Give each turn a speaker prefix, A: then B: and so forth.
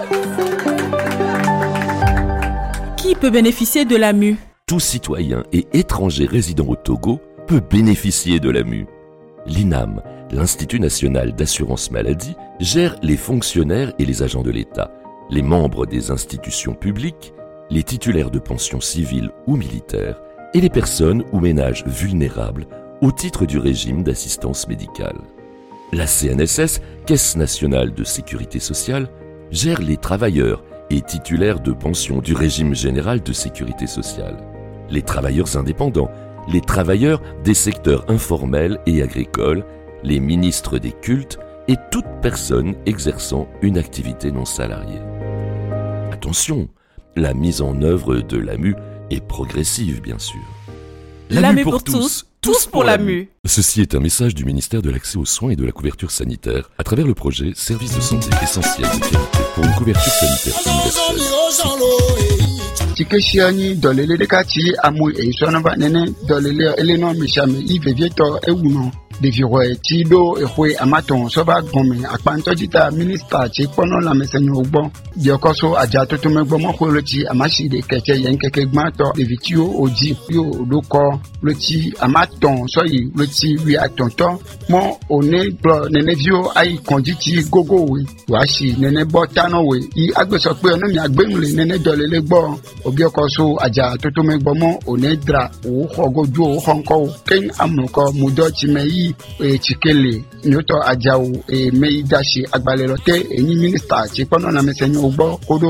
A: Qui peut bénéficier de l'AMU?
B: Tout citoyen et étranger résidant au Togo peut bénéficier de l'AMU. L'INAM, l'Institut national d'assurance maladie, gère les fonctionnaires et les agents de l'État, les membres des institutions publiques, les titulaires de pensions civiles ou militaires et les personnes ou ménages vulnérables au titre du régime d'assistance médicale. La CNSS, Caisse nationale de sécurité sociale, gère les travailleurs et titulaires de pensions du régime général de sécurité sociale, les travailleurs indépendants, les travailleurs des secteurs informels et agricoles, les ministres des cultes et toute personne exerçant une activité non salariée. Attention, la mise en œuvre de l'AMU est progressive, bien sûr.
A: L'AMU pour tous, tous pour l'AMU.
B: Ceci est un message du ministère de l'Accès aux soins et de la couverture sanitaire à travers le projet Service de santé essentiel de qualité pour une couverture sanitaire universelle.
C: Tikeshiani dolele dekati amu eisona banene dolele eleno mishame ivevieto ewuno deviroe tido ehwe amaton soba gome akpanto jita minister ti pono la mesenyo ogbo diokoso aja toto megbo mo ko loti amashi de keke yen keke gmato devitio oji yo loko loti amaton soyi loti wi atonto mo one bro nenevio ai konjiti gogo we washi nene botano we I agbeso pe ono mi agbemule nene dolele gbo obiokoso aja toto megbo mo one dra o hogoju o honko ken amuko mudochi meyi chikele nyoto ajawo meidashi agbalẹ̀lọ́tẹ̀ ẹ̀yin mínísítà tí pọ́nà náà mẹsẹ̀ ní ọgbọ́ kódó.